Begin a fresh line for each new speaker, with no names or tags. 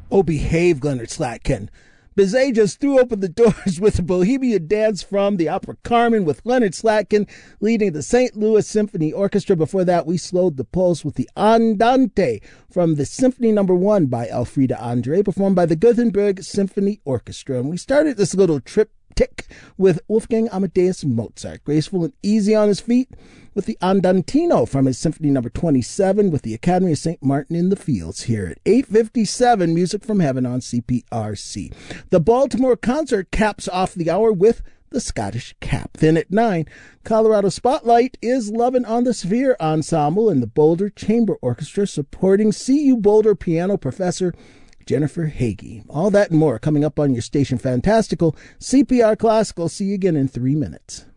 Oh, behave, Leonard Slatkin. Bizet just threw open the doors with a Bohemian dance from the opera Carmen with Leonard Slatkin leading the St. Louis Symphony Orchestra. Before that, we slowed the pulse with the Andante from the Symphony No. 1 by Elfriede Andre, performed by the Gothenburg Symphony Orchestra. And we started this little triptych with Wolfgang Amadeus Mozart, graceful and easy on his feet, with the Andantino from his Symphony No. 27 with the Academy of St. Martin in the Fields here at 8:57, Music from Heaven on CPRC. The Baltimore Concert caps off the hour with the Scottish Cap. Then at 9, Colorado Spotlight is Lovin' on the Sphere Ensemble and the Boulder Chamber Orchestra supporting CU Boulder piano professor Jennifer Hagee. All that and more coming up on your station Fantastical, CPR Classical. See you again in 3 minutes.